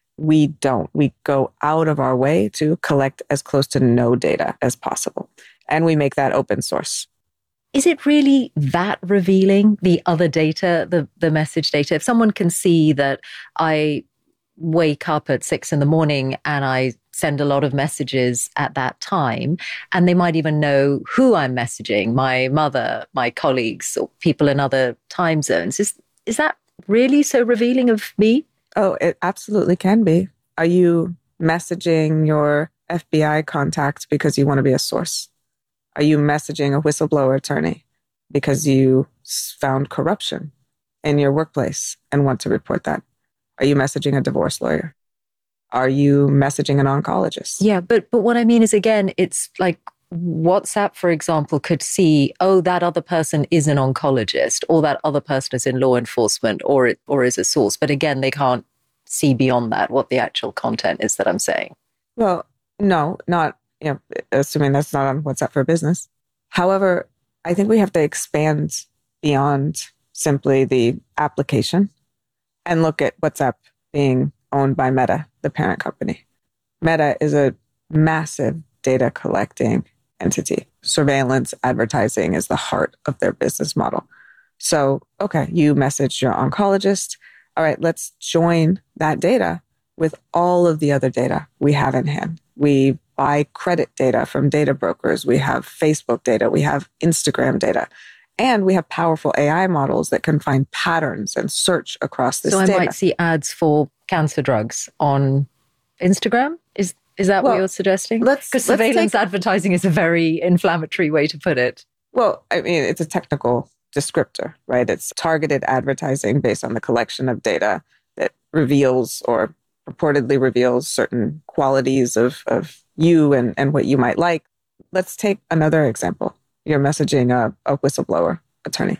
We don't. We go out of our way to collect as close to no data as possible. And we make that open source.
Is it really that revealing, the other data, the message data? If someone can see that I wake up at 6 a.m. and I send a lot of messages at that time, and they might even know who I'm messaging, my mother, my colleagues, or people in other time zones, is that really so revealing of me?
Oh, it absolutely can be. Are you messaging your FBI contact because you want to be a source? Are you messaging a whistleblower attorney because you found corruption in your workplace and want to report that? Are you messaging a divorce lawyer? Are you messaging an oncologist?
Yeah, but what I mean is, again, it's like WhatsApp, for example, could see, oh, that other person is an oncologist, or that other person is in law enforcement, or is a source. But again, they can't see beyond that what the actual content is that I'm saying.
Well, no, not, assuming that's not on WhatsApp for Business. However, I think we have to expand beyond simply the application and look at WhatsApp being owned by Meta, the parent company. Meta is a massive data collecting entity. Surveillance advertising is the heart of their business model. So, okay, you message your oncologist. All right, let's join that data with all of the other data we have in hand. We buy credit data from data brokers. We have Facebook data. We have Instagram data. And we have powerful AI models that can find patterns and search across this data.
So I might see ads for cancer drugs on Instagram? Is that what you're suggesting? Because surveillance advertising is a very inflammatory way to put it.
Well, I mean, it's a technical descriptor, right? It's targeted advertising based on the collection of data that reveals or purportedly reveals certain qualities of you and what you might like. Let's take another example. You're messaging a whistleblower attorney,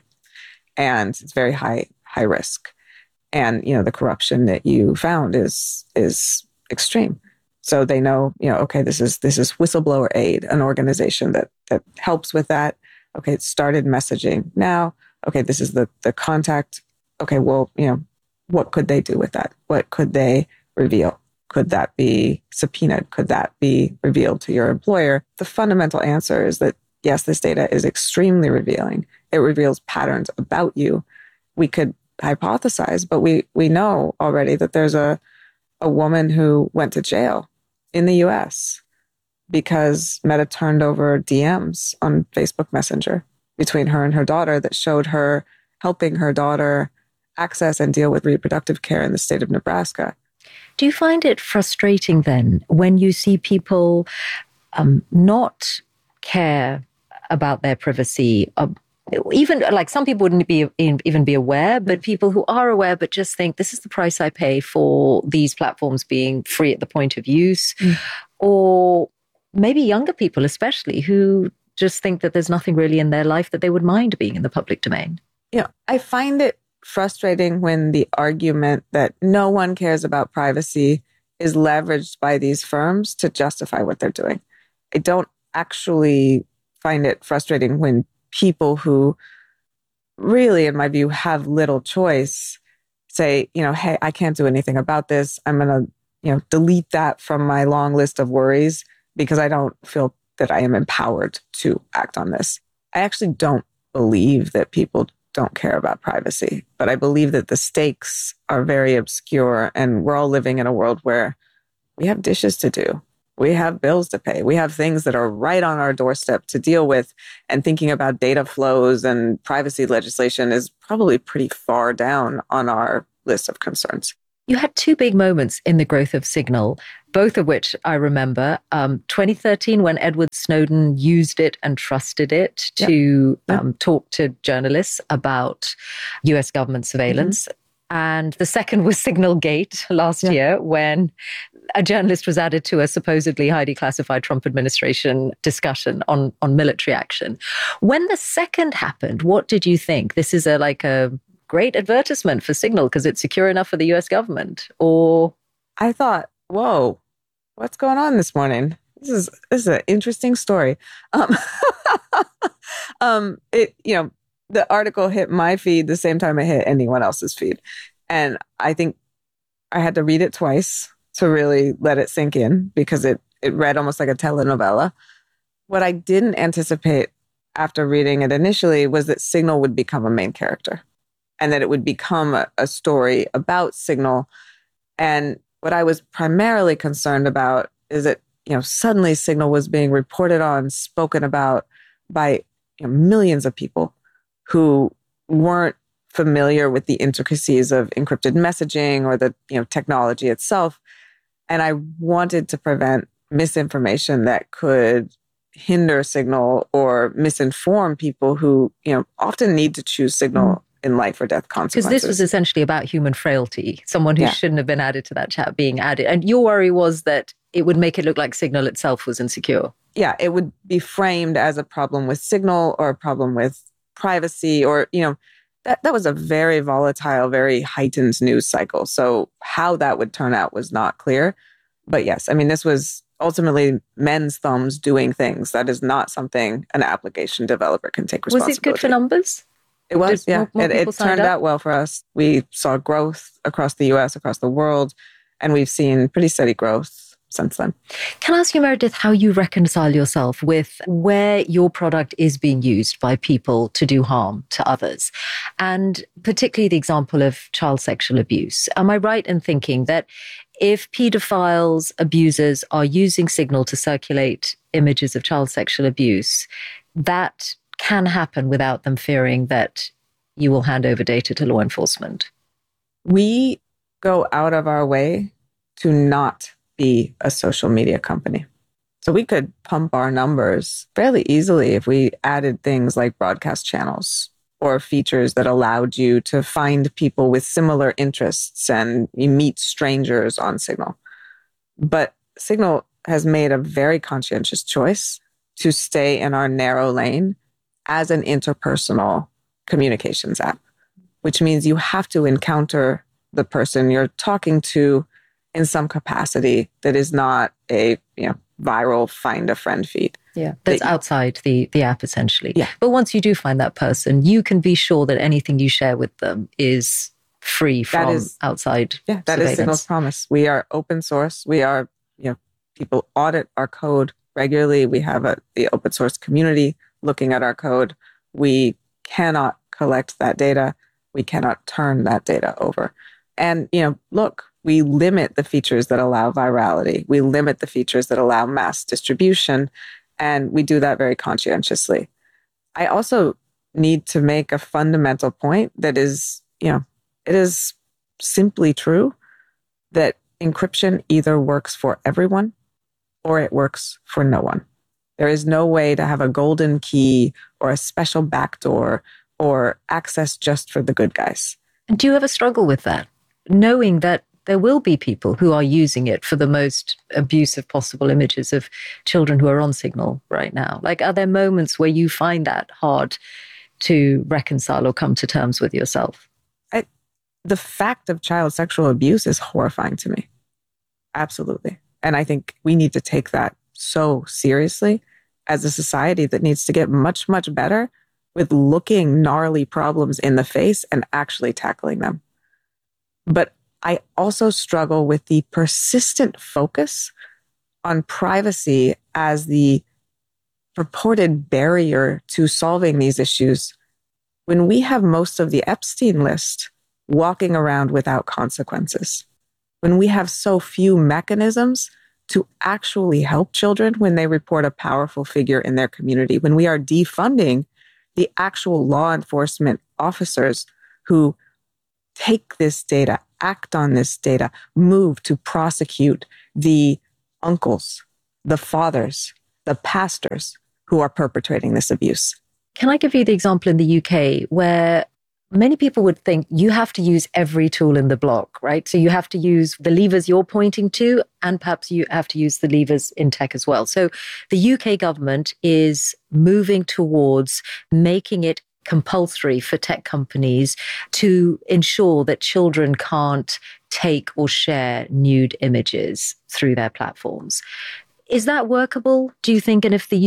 and it's very high risk. And, the corruption that you found is extreme. So they know, okay, this is Whistleblower Aid, an organization that helps with that. Okay, it started messaging now. Okay, this is the contact. Okay, well, what could they do with that? What could they reveal? Could that be subpoenaed? Could that be revealed to your employer? The fundamental answer is that, yes, this data is extremely revealing. It reveals patterns about you. We could hypothesize, but we know already that there's a woman who went to jail in the US because Meta turned over DMs on Facebook Messenger between her and her daughter that showed her helping her daughter access and deal with reproductive care in the state of Nebraska.
Do you find it frustrating then when you see people not care about their privacy? Even like some people wouldn't even be aware, but people who are aware but just think this is the price I pay for these platforms being free at the point of use, or maybe younger people especially who just think that there's nothing really in their life that they would mind being in the public domain.
I find it frustrating when the argument that no one cares about privacy is leveraged by these firms to justify what they're doing. I don't actually find it frustrating when people who really, in my view, have little choice say, hey, I can't do anything about this. I'm going to, delete that from my long list of worries because I don't feel that I am empowered to act on this. I actually don't believe that people don't care about privacy, but I believe that the stakes are very obscure, and we're all living in a world where we have dishes to do. We have bills to pay. We have things that are right on our doorstep to deal with, and thinking about data flows and privacy legislation is probably pretty far down on our list of concerns.
You had two big moments in the growth of Signal, both of which I remember. 2013, when Edward Snowden used it and trusted it to talk to journalists about US government surveillance. And the second was Signalgate last year, when a journalist was added to a supposedly highly classified Trump administration discussion on military action. When the second happened, what did you think? This is like a great advertisement for Signal because it's secure enough for the US government? Or
I thought, whoa, what's going on this morning? This is an interesting story. The article hit my feed the same time it hit anyone else's feed. And I think I had to read it twice to really let it sink in because it read almost like a telenovela. What I didn't anticipate after reading it initially was that Signal would become a main character and that it would become a story about Signal. And what I was primarily concerned about is that, suddenly Signal was being reported on, spoken about by millions of people who weren't familiar with the intricacies of encrypted messaging or the technology itself. And I wanted to prevent misinformation that could hinder Signal or misinform people who often need to choose Signal in life or death consequences.
Because this was essentially about human frailty, someone who shouldn't have been added to that chat being added. And your worry was that it would make it look like Signal itself was insecure.
Yeah, it would be framed as a problem with Signal or a problem with privacy, or, that was a very volatile, very heightened news cycle. So how that would turn out was not clear. But yes, I mean, this was ultimately men's thumbs doing things. That is not something an application developer can take responsibility.
Was it good for numbers?
It was, yeah. It turned out well for us. We saw growth across the US, across the world, and we've seen pretty steady growth since then.
Can I ask you, Meredith, how you reconcile yourself with where your product is being used by people to do harm to others? And particularly the example of child sexual abuse. Am I right in thinking that if pedophiles, abusers are using Signal to circulate images of child sexual abuse, that can happen without them fearing that you will hand over data to law enforcement?
We go out of our way to not be a social media company. So we could pump our numbers fairly easily if we added things like broadcast channels or features that allowed you to find people with similar interests and you meet strangers on Signal. But Signal has made a very conscientious choice to stay in our narrow lane as an interpersonal communications app, which means you have to encounter the person you're talking to in some capacity that is not a viral find a friend feed.
Yeah, that's outside the app essentially. Yeah. But once you do find that person, you can be sure that anything you share with them is free from outside.
Yeah, that is Signal's promise. We are open source. We are, people audit our code regularly. We have the open source community looking at our code. We cannot collect that data. We cannot turn that data over. And, look, we limit the features that allow virality. We limit the features that allow mass distribution. And we do that very conscientiously. I also need to make a fundamental point that is, it is simply true that encryption either works for everyone or it works for no one. There is no way to have a golden key or a special backdoor or access just for the good guys.
And do you ever struggle with that? Knowing that there will be people who are using it for the most abusive possible images of children who are on Signal right now. Like, are there moments where you find that hard to reconcile or come to terms with yourself?
The fact of child sexual abuse is horrifying to me. Absolutely. And I think we need to take that so seriously as a society that needs to get much, much better with looking gnarly problems in the face and actually tackling them. But I also struggle with the persistent focus on privacy as the purported barrier to solving these issues when we have most of the Epstein list walking around without consequences, when we have so few mechanisms to actually help children when they report a powerful figure in their community, when we are defunding the actual law enforcement officers who take this data, act on this data, move to prosecute the uncles, the fathers, the pastors who are perpetrating this abuse.
Can I give you the example in the UK where many people would think you have to use every tool in the block, right? So you have to use the levers you're pointing to, and perhaps you have to use the levers in tech as well. So the UK government is moving towards making it compulsory for tech companies to ensure that children can't take or share nude images through their platforms. Is that workable, do you think? And if the